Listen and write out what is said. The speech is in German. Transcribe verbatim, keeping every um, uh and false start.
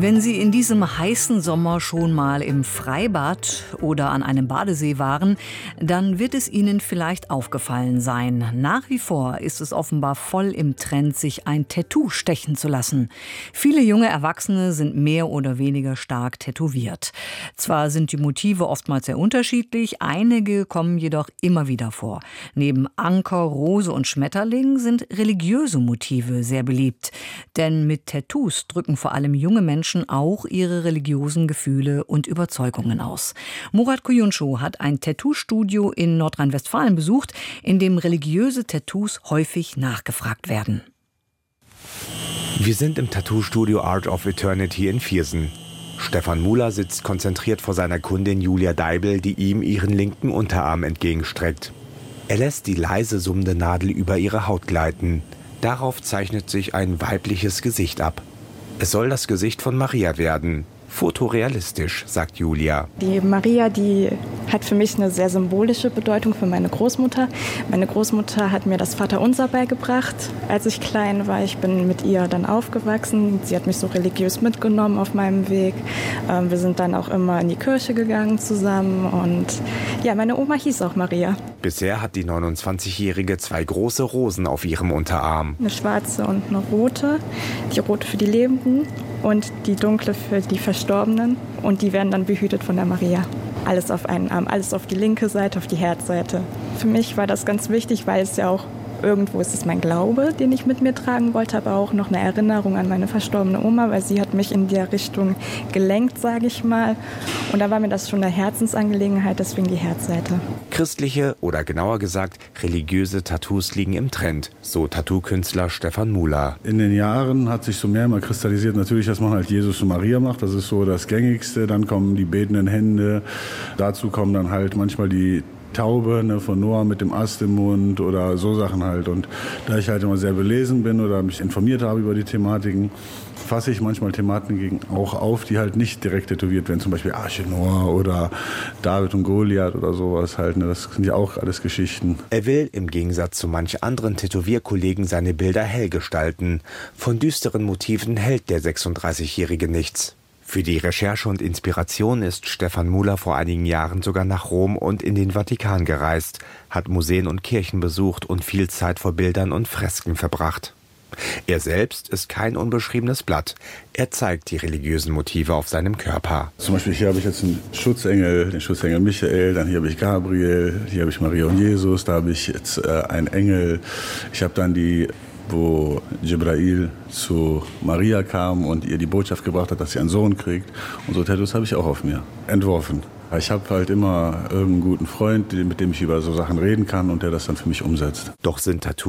Wenn Sie in diesem heißen Sommer schon mal im Freibad oder an einem Badesee waren, dann wird es Ihnen vielleicht aufgefallen sein. Nach wie vor ist es offenbar voll im Trend, sich ein Tattoo stechen zu lassen. Viele junge Erwachsene sind mehr oder weniger stark tätowiert. Zwar sind die Motive oftmals sehr unterschiedlich, einige kommen jedoch immer wieder vor. Neben Anker, Rose und Schmetterling sind religiöse Motive sehr beliebt. Denn mit Tattoos drücken vor allem junge Menschen auch ihre religiösen Gefühle und Überzeugungen aus. Murat Kuyuncu hat ein Tattoo-Studio in Nordrhein-Westfalen besucht, in dem religiöse Tattoos häufig nachgefragt werden. Wir sind im Tattoo-Studio Art of Eternity in Viersen. Stefan Muller sitzt konzentriert vor seiner Kundin Julia Deibel, die ihm ihren linken Unterarm entgegenstreckt. Er lässt die leise summende Nadel über ihre Haut gleiten. Darauf zeichnet sich ein weibliches Gesicht ab. Es soll das Gesicht von Maria werden. Fotorealistisch, sagt Julia. Die Maria, die hat für mich eine sehr symbolische Bedeutung für meine Großmutter. Meine Großmutter hat mir das Vaterunser beigebracht, als ich klein war. Ich bin mit ihr dann aufgewachsen. Sie hat mich so religiös mitgenommen auf meinem Weg. Wir sind dann auch immer in die Kirche gegangen zusammen. Und ja, meine Oma hieß auch Maria. Bisher hat die neunundzwanzigjährige zwei große Rosen auf ihrem Unterarm. Eine schwarze und eine rote. Die rote für die Lebenden und die dunkle für die Verstorbenen. Und die werden dann behütet von der Maria. Alles auf einen Arm, alles auf die linke Seite, auf die Herzseite. Für mich war das ganz wichtig, weil es ja auch irgendwo ist es mein Glaube, den ich mit mir tragen wollte, aber auch noch eine Erinnerung an meine verstorbene Oma, weil sie hat mich in der Richtung gelenkt, sage ich mal. Und da war mir das schon eine Herzensangelegenheit, deswegen die Herzseite. Christliche oder genauer gesagt religiöse Tattoos liegen im Trend, so Tattoo-Künstler Stefan Muller. In den Jahren hat sich so mehr mal kristallisiert, natürlich, dass man halt Jesus und Maria macht, das ist so das Gängigste. Dann kommen die betenden Hände, dazu kommen dann halt manchmal die Taube, ne, von Noah mit dem Ast im Mund oder so Sachen halt. Und da ich halt immer sehr belesen bin oder mich informiert habe über die Thematiken, fasse ich manchmal Thematiken auch auf, die halt nicht direkt tätowiert werden. Zum Beispiel Arche Noah oder David und Goliath oder sowas halt. Ne. Das sind ja auch alles Geschichten. Er will im Gegensatz zu manch anderen Tätowierkollegen seine Bilder hell gestalten. Von düsteren Motiven hält der sechsunddreißigjährige nichts. Für die Recherche und Inspiration ist Stefan Muller vor einigen Jahren sogar nach Rom und in den Vatikan gereist, hat Museen und Kirchen besucht und viel Zeit vor Bildern und Fresken verbracht. Er selbst ist kein unbeschriebenes Blatt. Er zeigt die religiösen Motive auf seinem Körper. Zum Beispiel hier habe ich jetzt einen Schutzengel, den Schutzengel Michael, dann hier habe ich Gabriel, hier habe ich Maria und Jesus, da habe ich jetzt äh, einen Engel. Ich habe dann die wo Jibrail zu Maria kam und ihr die Botschaft gebracht hat, dass sie einen Sohn kriegt. Und so Tattoos habe ich auch auf mir entworfen. Ich habe halt immer irgendeinen guten Freund, mit dem ich über so Sachen reden kann und der das dann für mich umsetzt. Doch sind Tattoos